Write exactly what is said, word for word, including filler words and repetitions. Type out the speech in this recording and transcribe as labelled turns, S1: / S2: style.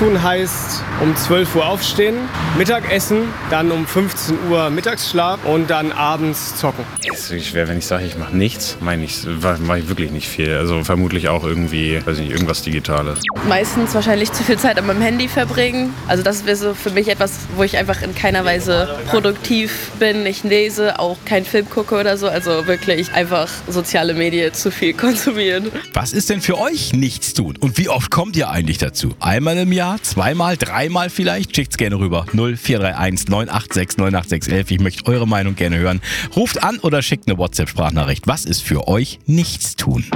S1: Nichtstun heißt um zwölf Uhr aufstehen, Mittagessen, dann um fünfzehn Uhr Mittagsschlaf und dann abends zocken.
S2: Es ist wirklich schwer, wenn ich sage, ich mache nichts, meine ich, mache ich wirklich nicht viel. Also vermutlich auch irgendwie, weiß ich nicht, irgendwas Digitales.
S3: Meistens wahrscheinlich zu viel Zeit an meinem Handy verbringen. Also das wäre so für mich etwas, wo ich einfach in keiner Weise produktiv bin. Ich lese, auch keinen Film gucke oder so. Also wirklich einfach soziale Medien zu viel konsumieren.
S4: Was ist denn für euch Nichtstun? Und wie oft kommt ihr eigentlich dazu? Einmal im Jahr? Zweimal? Dreimal vielleicht? Schickt's gerne rüber. null vier drei eins neun acht sechs neun acht sechs elf. Ich möchte eure Meinung gerne hören. Ruft an oder schickt eine WhatsApp-Sprachnachricht. Was ist für euch Nichtstun?